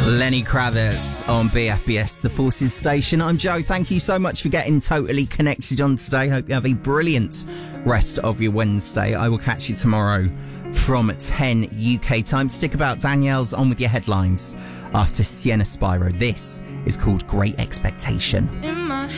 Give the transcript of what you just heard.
Lenny Kravitz on BFBS, the Forces station. I'm Joe. Thank you so much for getting totally connected on today. Hope you have a brilliant rest of your Wednesday. I will catch you tomorrow from 10 UK time. Stick about. Danielle's on with your headlines after Sienna Spyro. This is called Great Expectation.